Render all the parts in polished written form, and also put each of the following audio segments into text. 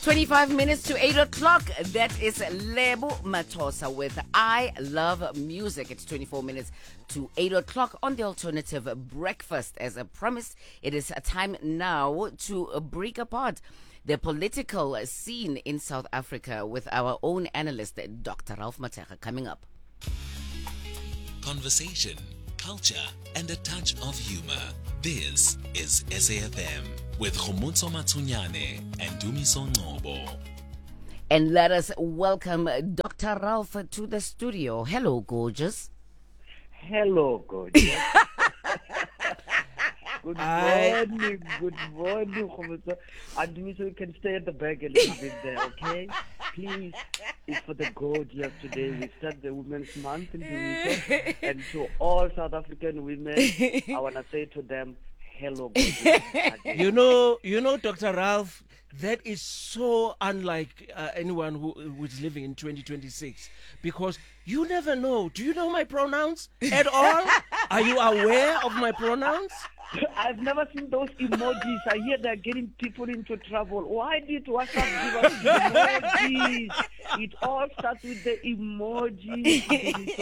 25 minutes to 8 o'clock. That is Lebo Matosa with I Love Music. It's 24 minutes to 8 o'clock on the Alternative Breakfast. As I promised, it is a time now to break apart the political scene in South Africa with our own analyst, Dr. Ralph Matega, coming up. Conversation, culture, and a touch of humor. This is SAFM with Khomotso Matsunyane and Dumiso Ngobo. And let us welcome Dr. Ralph to the studio. Hello, gorgeous. Hello, gorgeous. Good morning, Khomotso. And Dumiso, you can stay at the back a little bit there, okay? Please, it's for the gorgeous today. We start the Women's Month in Dumiso. And to all South African women, I want to say to them, hello, gorgeous. You know, Dr. Ralph, that is so unlike anyone who is living in 2026, because you never know. Do you know my pronouns at all? Are you aware of my pronouns? I've never seen those emojis. I hear they're getting people into trouble. Why did WhatsApp give us emojis? It all starts with the emojis.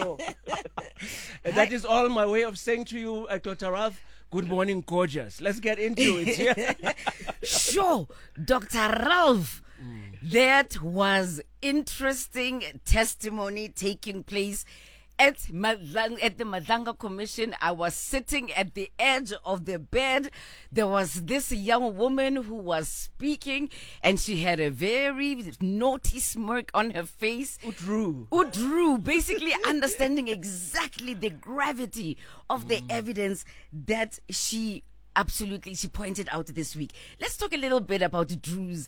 That is all my way of saying to you, Dr. Ralph, good morning, gorgeous. Let's get into it. Sure, Dr. Ralph. That was interesting testimony taking place at the Madlanga Commission. I was sitting at the edge of the bed. There was this young woman who was speaking, and she had a very naughty smirk on her face. Udru, basically understanding exactly the gravity of the evidence that she pointed out this week. Let's talk a little bit about Drew's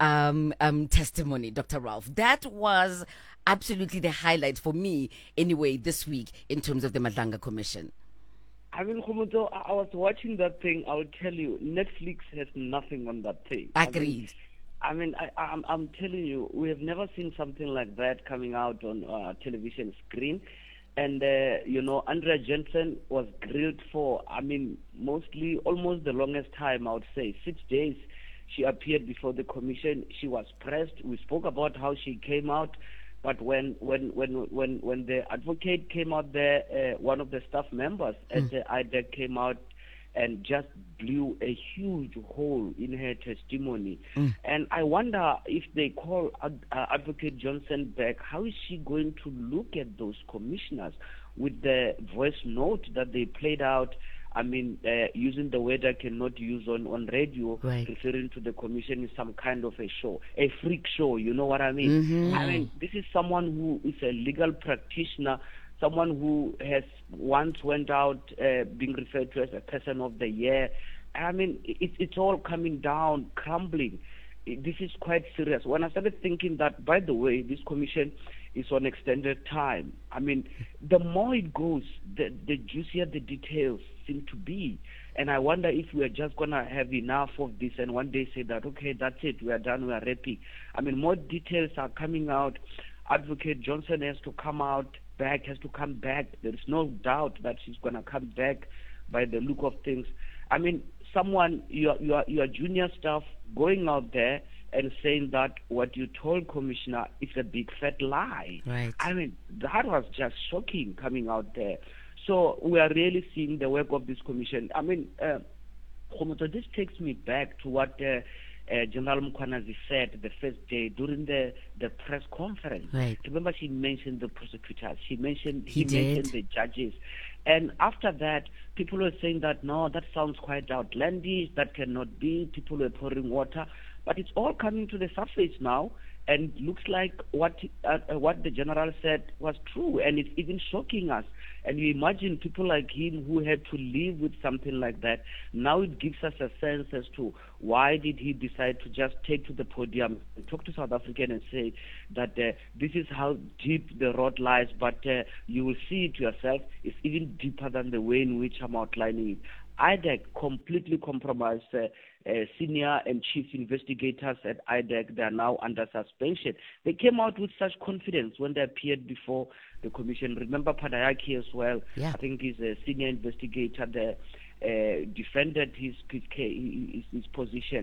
testimony, Dr. Ralph. That was absolutely the highlight for me, anyway, this week in terms of the Madlanga Commission. I mean, Khomotso, I was watching that thing. I will tell you, Netflix has nothing on that thing. Agreed. I'm telling you, we have never seen something like that coming out on television screen. And, Andrea Jensen was grilled for, mostly, almost the longest time, I would say, 6 days. She appeared before the commission. She was pressed. We spoke about how she came out. But when the advocate came out there, one of the staff members at the IDEC came out and just blew a huge hole in her testimony. And I wonder, if they call Advocate Johnson back, how is she going to look at those commissioners with the voice note that they played out? Using the word I cannot use on radio, right, referring to the commission is some kind of a show, a freak show, you know what I mean? This is someone who is a legal practitioner, someone who has once went out being referred to as a person of the year. It's all coming down, crumbling. This is quite serious. When I started thinking that, by the way, this commission is on extended time, the more it goes, the juicier the details seem to be. And I wonder if we are just going to have enough of this and one day say that, okay, that's it, we are done, we are wrapping. More details are coming out. Advocate Johnson has to come back. There is no doubt that she's going to come back by the look of things. Someone, your junior staff going out there and saying that what you told Commissioner is a big fat lie. Right. That was just shocking coming out there. So we are really seeing the work of this commission. Khomotso, this takes me back to what General Mkhwanazi said the first day during the press conference. Right. Remember, she mentioned the prosecutors. He mentioned the judges. And after that, people were saying that, no, that sounds quite outlandish. That cannot be. People were pouring water. But it's all coming to the surface now. And looks like what the general said was true, and it's even shocking us. And you imagine people like him who had to live with something like that. Now it gives us a sense as to why did he decide to just take to the podium and talk to South African and say that this is how deep the road lies, but you will see it yourself. It's even deeper than the way in which I'm outlining it. IDEC completely compromised senior and chief investigators at IDEC. They are now under suspension. They came out with such confidence when they appeared before the commission. Remember Padayaki as well. Yeah. I think he's a senior investigator there, defended his position.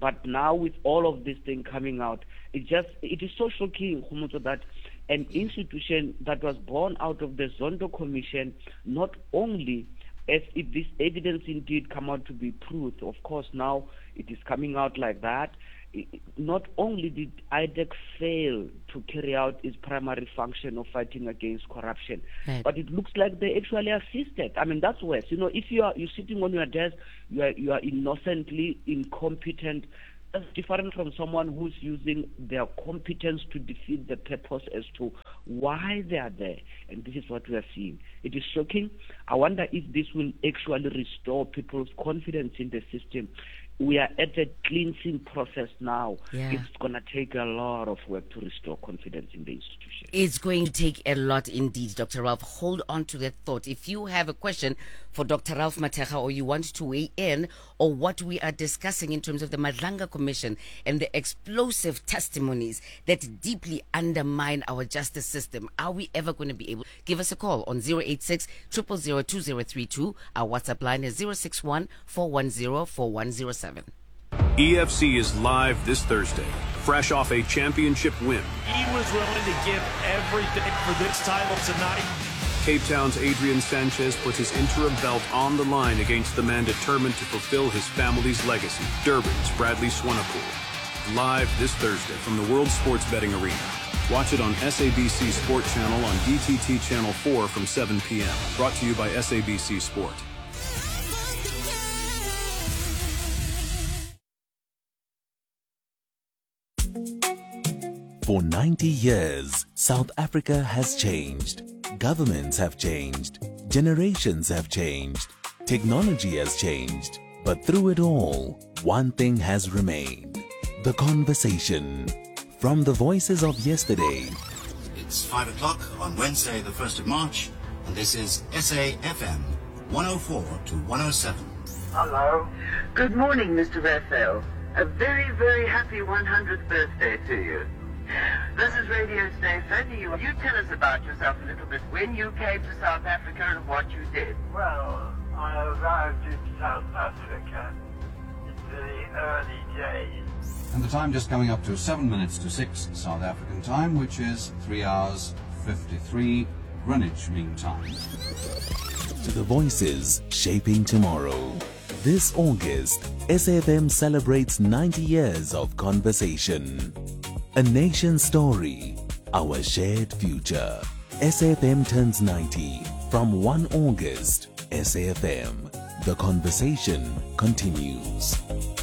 But now with all of this thing coming out, it is so shocking, Khumotso, that an institution that was born out of the Zondo Commission, not only as if this evidence indeed come out to be truth, of course now it is coming out like that. Not only did IDEC fail to carry out its primary function of fighting against corruption, Right. but it looks like they actually assisted. I mean, that's worse. You know, if you're sitting on your desk, you are innocently incompetent. That's different from someone who's using their competence to defeat the purpose as to why they are there. And this is what we are seeing. It is shocking. I wonder if this will actually restore people's confidence in the system. We are at a cleansing process now. Yeah. It's going to take a lot of work to restore confidence in the institution. It's going to take a lot indeed, Dr. Ralph. Hold on to that thought. If you have a question for Dr. Ralph Matekga, or you want to weigh in on what we are discussing in terms of the Madlanga Commission and the explosive testimonies that deeply undermine our justice system, are we ever going to be able? Give us a call on 086 000 2032. Our WhatsApp line is 061 410 4107. EFC is live this Thursday, fresh off a championship win. He was willing to give everything for this title tonight. Cape Town's Adrian Sanchez puts his interim belt on the line against the man determined to fulfill his family's legacy, Durban's Bradley Swanepoel. Live this Thursday from the World Sports Betting Arena. Watch it on SABC Sport Channel on DTT Channel 4 from 7 p.m. Brought to you by SABC Sport. For 90 years, South Africa has changed. Governments have changed. Generations have changed. Technology has changed. But through it all, one thing has remained. The conversation. From the voices of yesterday. It's 5 o'clock on Wednesday, the 1st of March, and this is SAFM 104 to 107. Hello. Good morning, Mr. Raphael. A very, very happy 100th birthday to you. This is Radio Stefan. You tell us about yourself a little bit. When you came to South Africa and what you did. Well, I arrived in South Africa in the early days. And the time just coming up to 7 minutes to 6 South African time, which is 3 hours 53 Greenwich Mean Time. To the voices shaping tomorrow. This August, SAFM celebrates 90 years of conversation. A nation's story, our shared future. SAFM turns 90 from 1 August. SAFM, the conversation continues.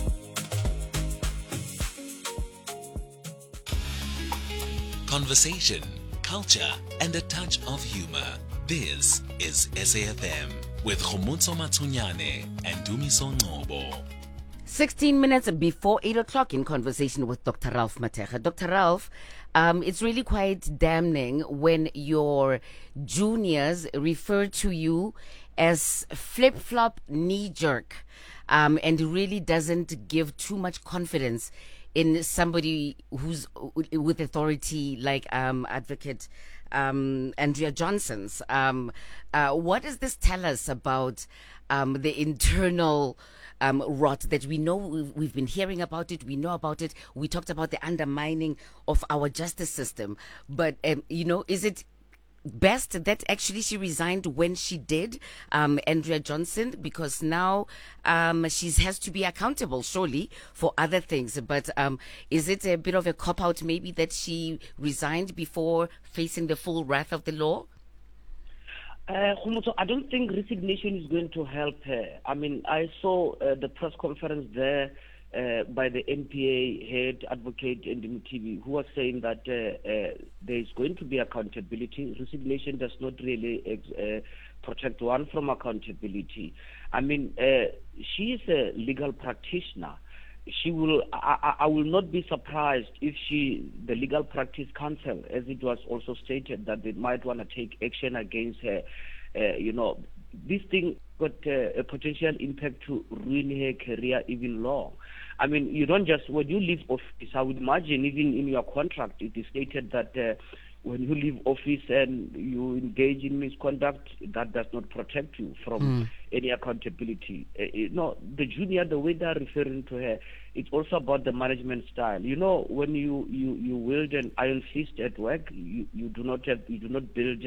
Conversation, culture, and a touch of humor. This is SAFM with Khomotso Matsunyane and Dumiso Ngcobo. 16 minutes before 8 o'clock in conversation with Dr. Ralph Matekga. Dr. Ralph, it's really quite damning when your juniors refer to you as flip-flop knee-jerk, and really doesn't give too much confidence in somebody who's with authority like Advocate Andrea Johnson's. What does this tell us about the internal rot that we know? We've been hearing about it, we know about it, we talked about the undermining of our justice system, but is it best that actually she resigned when she did, Andrea Johnson, because now she has to be accountable surely for other things, but is it a bit of a cop-out maybe that she resigned before facing the full wrath of the law? Khumotso, I don't think resignation is going to help her. I mean, I saw the press conference there by the NPA head advocate in the TV, who was saying that there is going to be accountability. Resignation does not really protect one from accountability. I mean, she is a legal practitioner. She will. I will not be surprised if the Legal Practice Council, as it was also stated, that they might want to take action against her. This thing got a potential impact to ruin her career even long. I mean, you don't just, when you leave office, I would imagine even in your contract it is stated that when you leave office and you engage in misconduct, that does not protect you from any accountability. No, the junior, the way they're referring to her, it's also about the management style. You know, when you wield an iron fist at work, you do not build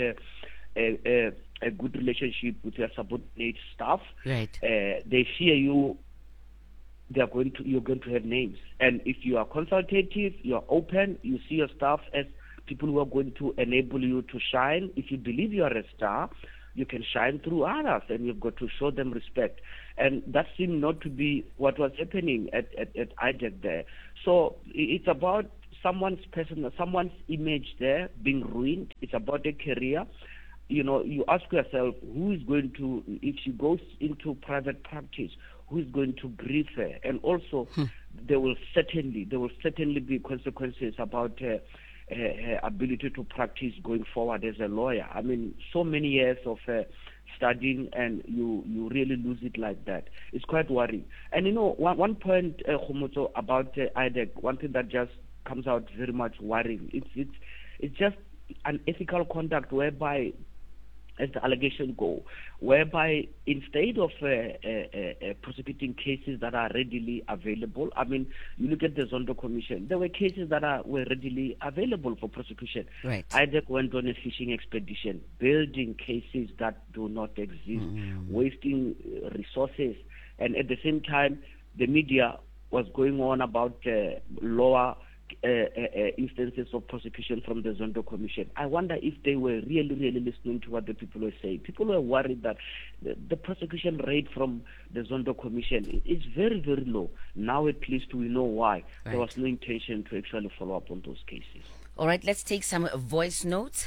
a good relationship with your subordinate staff. Right. They fear you. You're going to have names, and if you are consultative, you're open, you see your staff as people who are going to enable you to shine. If you believe you are a star, you can shine through others, and you've got to show them respect. And that seemed not to be what was happening at IDEC there. So it's about someone's image there being ruined. It's about a career. You know, you ask yourself, who is going to, if she goes into private practice, who is going to brief her? And also, there will certainly be consequences about her ability to practice going forward as a lawyer. I mean, so many years of studying, and you really lose it like that. It's quite worrying. And you know, one point, Khomotso, about IDEC, one thing that just comes out very much worrying. It's just unethical conduct whereby, as the allegations go, whereby instead of prosecuting cases that are readily available, I mean, you look at the Zondo Commission, there were cases that were readily available for prosecution. Right. IDEC went on a fishing expedition, building cases that do not exist, wasting resources, and at the same time, the media was going on about lower instances of prosecution from the Zondo Commission. I wonder if they were really listening to what the people were saying. People were worried that the prosecution rate from the Zondo Commission is very, very low. Now at least we know why. Right. There was no intention to actually follow up on those cases. All right, let's take some voice notes.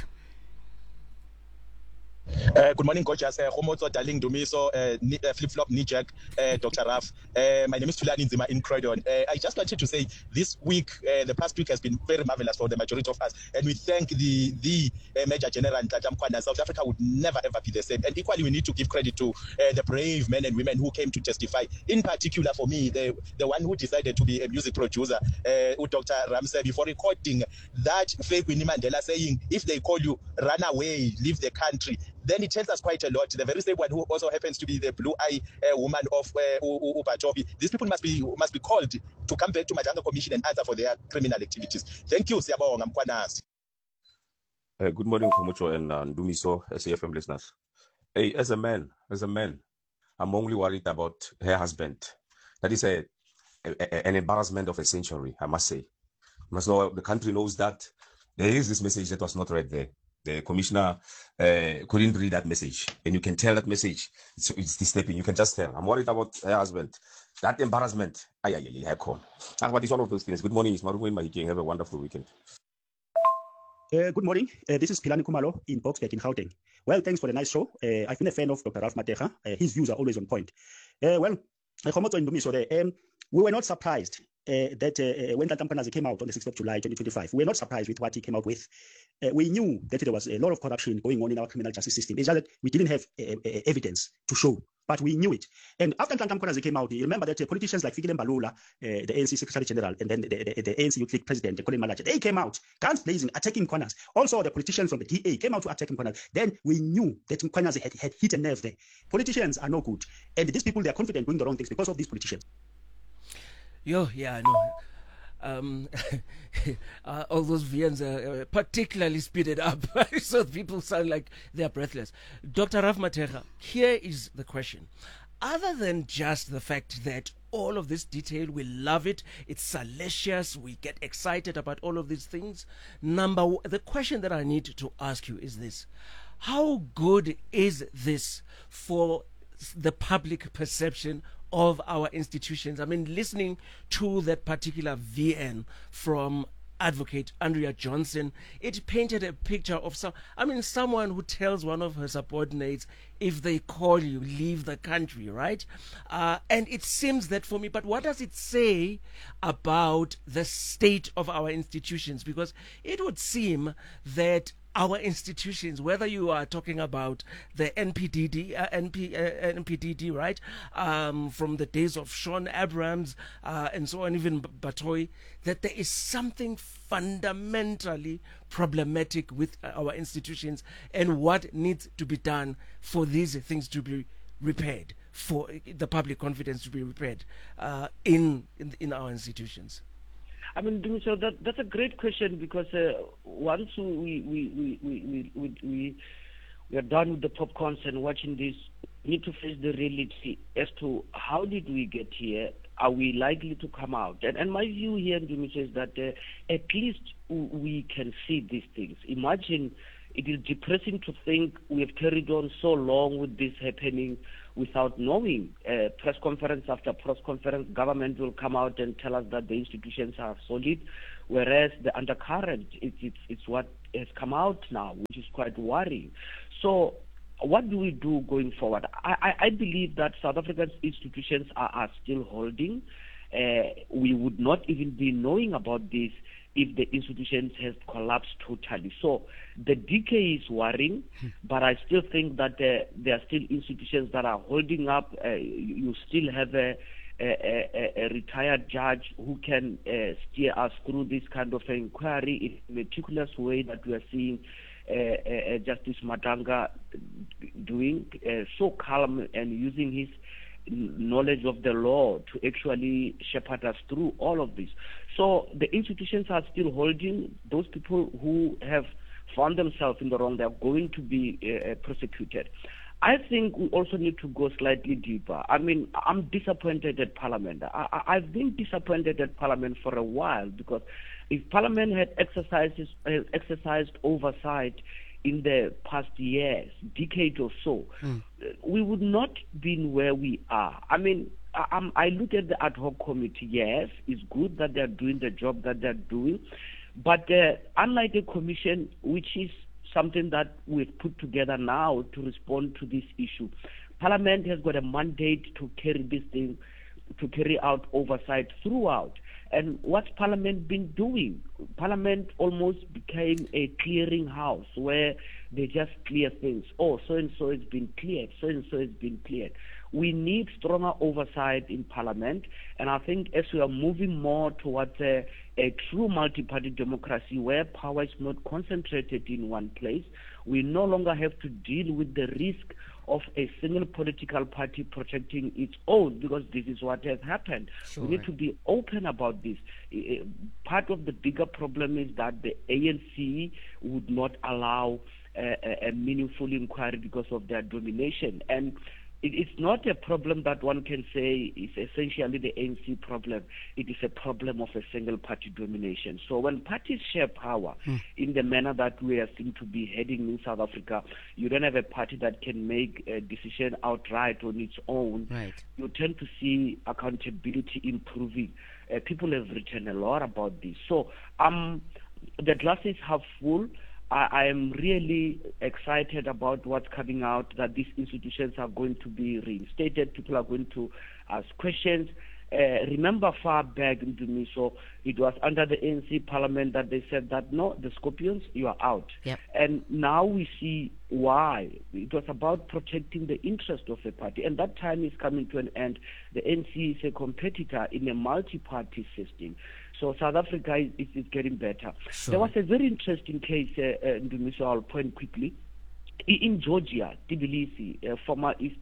Good morning, coaches. Khomotso, Darling, Dumiso, Flip-Flop, Knee-Jack, Dr. Raf. My name is Tulani Nzima in Croydon. I just wanted to say this week, the past week has been very marvelous for the majority of us. And we thank the Major General Nhlaja Mkhwana. South Africa would never ever be the same. And equally, we need to give credit to the brave men and women who came to testify. In particular, for me, the one who decided to be a music producer, Dr. Ramsey, before recording that fake Winnie Mandela saying, if they call you, run away, leave the country. Then it tells us quite a lot. The very same one who also happens to be the blue-eye woman of Ubachobi. These people must be called to come back to Majanga Commission and answer for their criminal activities. Thank you, Siyabonga Mkhwana. Good morning, Khomotso and Ndumiso, SAFM listeners. Hey, as a man, I'm only worried about her husband. That is an embarrassment of a century, I must say. You must know, the country knows that there is this message that was not read there. The commissioner couldn't read that message, and you can tell that message. It's disturbing. You can just tell. I'm worried about her husband. That embarrassment. I come. But it's all of those things. Good morning. It's Marumo in Mahikeng. Have a wonderful weekend. Good morning. This is Pilani Kumalo in Boksburg in Gauteng. Well, thanks for the nice show. I've been a fan of Dr. Ralph Matega. His views are always on point. Khomotso and Ndumiso there. We were not surprised that when Nhlaja Mkhwanazi came out on the 6th of July 2025, we were not surprised with what he came out with. We knew that there was a lot of corruption going on in our criminal justice system. It's just that we didn't have evidence to show, but we knew it. And after Nhlaja Mkhwanazi came out, you remember that politicians like Fikile Mbalula, the ANC Secretary General, and then the ANC Youth League President, Colin Malachi, they came out, guns blazing, attacking Mkhwanazi. Also, the politicians from the DA came out to attack Mkhwanazi. Then we knew that Mkhwanazi had hit a nerve there. Politicians are no good. And these people, they are confident doing the wrong things because of these politicians. All those VNs are particularly speeded up, so people sound like they're breathless. Dr. Ralph Matega, here is the question. Other than just the fact that all of this detail, we love it, it's salacious, we get excited about all of these things, the question that I need to ask you is this. How good is this for the public perception of our institutions? I mean, listening to that particular VN from Advocate Andrea Johnson, it painted a picture of someone who tells one of her subordinates, if they call you, leave the country, right? And it seems that for me, but what does it say about the state of our institutions? Because it would seem that our institutions, whether you are talking about the NPDD, right, from the days of Sean Abrams and so on, even Batoy, that there is something fundamentally problematic with our institutions and what needs to be done for these things to be repaired, for the public confidence to be repaired in our institutions. I mean, so that's a great question, because once we are done with the popcorns and watching this, we need to face the reality as to how did we get here. Are we likely to come out? And my view here, Ndumiso, is that at least we can see these things. Imagine, it is depressing to think we have carried on so long with this happening without knowing. Press conference after press conference, government will come out and tell us that the institutions are solid, whereas the undercurrent, it's what has come out now, which is quite worrying. So what do we do going forward? I believe that South Africa's institutions are still holding. We would not even be knowing about this if the institutions has collapsed totally. So the decay is worrying, but I still think that there are still institutions that are holding up. You still have a retired judge who can steer us through this kind of inquiry in a meticulous way that we are seeing Justice Madanga doing, so calm and using his knowledge of the law to actually shepherd us through all of this. So the institutions are still holding. Those people who have found themselves in the wrong, they're going to be prosecuted. I think we also need to go slightly deeper. I mean, I'm disappointed at Parliament. I've been disappointed at Parliament for a while, because if Parliament had exercised oversight in the past years, decade or so, we would not be where we are. I mean, I look at the ad hoc committee. Yes, it's good that they're doing the job that they're doing, but unlike a commission, which is something that we've put together now to respond to this issue, Parliament has got a mandate to carry this thing, to carry out oversight throughout. And what's Parliament been doing? Parliament almost became a clearing house where they just clear things. Oh, so-and-so has been cleared, so-and-so has been cleared. We need stronger oversight in Parliament, and I think as we are moving more towards a true multi-party democracy where power is not concentrated in one place, we no longer have to deal with the risk of a single political party protecting its own, because this is what has happened. Sure. We need to be open about this. Part of the bigger problem is that the ANC would not allow a meaningful inquiry because of their domination. And it's not a problem that one can say is essentially the ANC problem. It is a problem of a single party domination. So when parties share power in the manner that we are seen to be heading in South Africa, you don't have a party that can make a decision outright on its own. Right. You tend to see accountability improving. People have written a lot about this. So the glass is half full. I am really excited about what's coming out, that these institutions are going to be reinstated. People are going to ask questions. Remember far back in Ndumiso, it was under the ANC Parliament that they said that, no, the Scorpions, you are out. Yep. And now we see why. It was about protecting the interest of a party. And that time is coming to an end. The ANC is a competitor in a multi-party system. So South Africa is getting better. Sure. There was a very interesting case, Ndumiso, I'll point quickly. In Georgia, Tbilisi, former East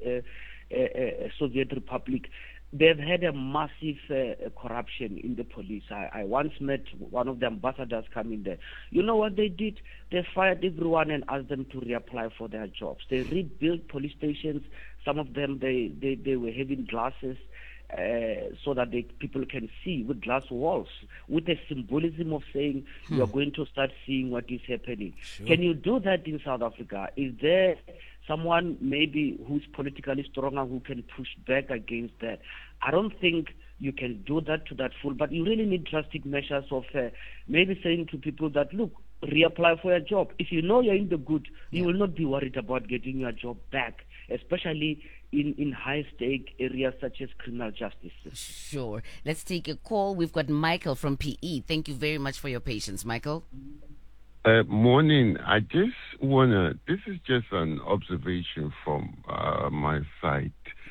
Soviet Republic, they've had a massive corruption in the police. I once met one of the ambassadors coming there. You know what they did? They fired everyone and asked them to reapply for their jobs. They rebuilt police stations. Some of them, they were having glasses so that people can see with glass walls, with the symbolism of saying you are going to start seeing what is happening. Sure. Can you do that in South Africa? Is there someone maybe who's politically stronger who can push back against that? I don't think you can do that to that full, but you really need drastic measures of maybe saying to people that, look, reapply for a job. If you know you're in the good, you will not be worried about getting your job back, especially in high-stake areas such as criminal justice. Sure. Let's take a call. We've got Michael from PE. Thank you very much for your patience, Michael. Morning. I just wanna. This is just an observation from my side.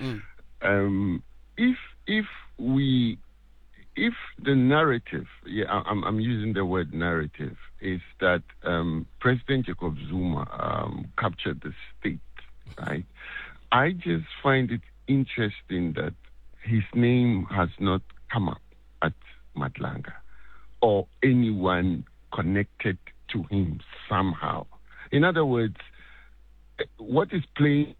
If the narrative, I'm using the word narrative, is that President Jacob Zuma captured the state, right? I just find it interesting that his name has not come up at Madlanga or anyone connected to him somehow. In other words, what is playing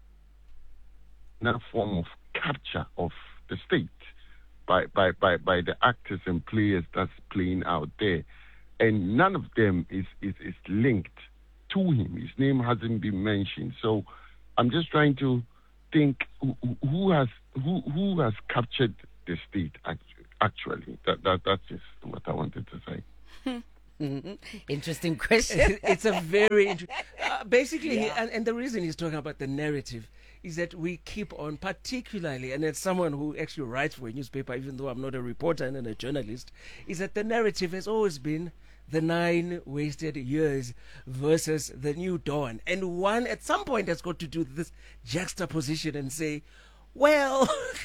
a form of capture of the state by the actors and players that's playing out there, and none of them is linked to him. His name hasn't been mentioned. So I'm just trying to think who has captured the state actually. That's just what I wanted to say. Interesting question. It's a very basically, and the reason he's talking about the narrative is that we keep on, particularly, and as someone who actually writes for a newspaper, even though I'm not a reporter and a journalist, is that the narrative has always been the 9 wasted years versus the new dawn. And one at some point has got to do this juxtaposition and say, where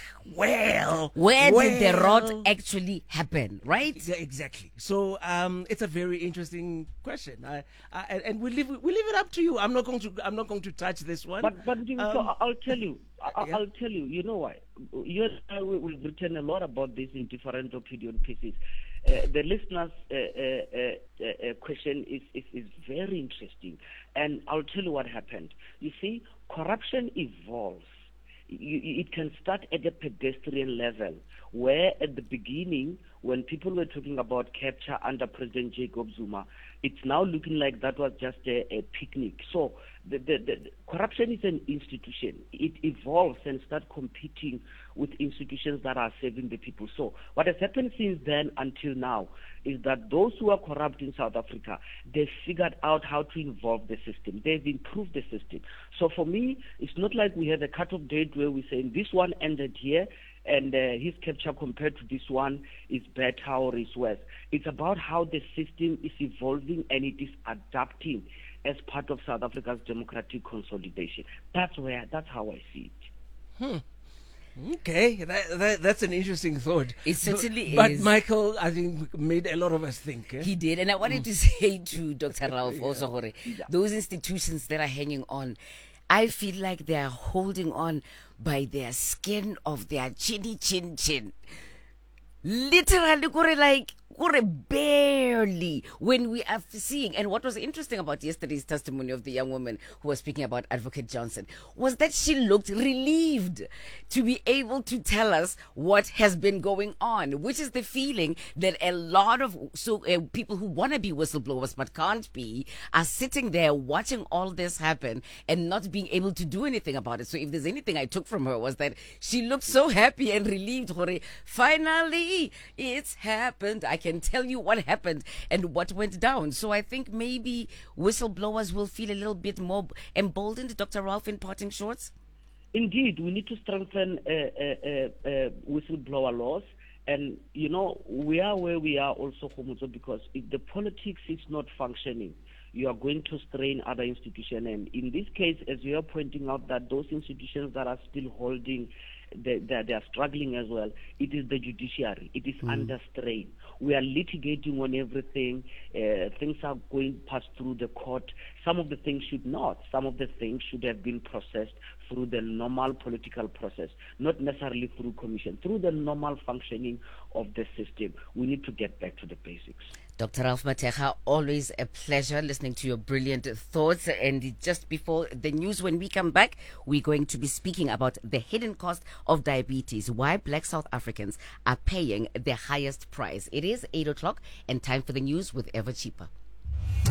did the rot actually happen, right? Yeah, exactly. So it's a very interesting question. And we leave it up to you. I'm not going to touch this one. But so I'll tell you. I'll tell you. You know why? You and I we've written a lot about this in different opinion pieces. The listeners' question is very interesting, and I'll tell you what happened. You see, corruption evolves. It can start at a pedestrian level, where at the beginning, when people were talking about capture under President Jacob Zuma, it's now looking like that was just a picnic. So the corruption is an institution. It evolves and starts competing with institutions that are serving the people. So what has happened since then until now is that those who are corrupt in South Africa, they've figured out how to involve the system. They've improved the system. So for me, it's not like we have a cut-off date where we say this one ended here and his capture compared to this one is better or is worse. It's about how the system is evolving and it is adapting as part of South Africa's democratic consolidation. That's how I see it. Okay, that's an interesting thought. It certainly is. But Michael, I think, made a lot of us think. He did. And I wanted to say to Dr. Ralph also, Hore, those institutions that are hanging on, I feel like they are holding on by their skin of their chinny chin. Literally, like, barely when we are seeing. And what was interesting about yesterday's testimony of the young woman who was speaking about Advocate Johnson was that she looked relieved to be able to tell us what has been going on, which is the feeling that a lot of people who want to be whistleblowers but can't be are sitting there watching all this happen and not being able to do anything about it. So if there's anything I took from her was that she looked so happy and relieved. Finally, it's happened. I can tell you what happened and what went down. So I think maybe whistleblowers will feel a little bit more emboldened, Dr. Ralph, in parting shorts? Indeed, we need to strengthen whistleblower laws. And, you know, we are where we are also, because if the politics is not functioning, you are going to strain other institutions. And in this case, as you are pointing out, that those institutions that are still holding, they are struggling as well. It is the judiciary. It is under strain. We are litigating on everything. Things are going past through the court. Some of the things should not. Some of the things should have been processed through the normal political process, not necessarily through commission, through the normal functioning of the system. We need to get back to the basics. Dr. Ralph Matekga, always a pleasure listening to your brilliant thoughts. And just before the news, when we come back, we're going to be speaking about the hidden cost of diabetes, why Black South Africans are paying the highest price. It is 8 o'clock and time for the news with Ever Cheaper.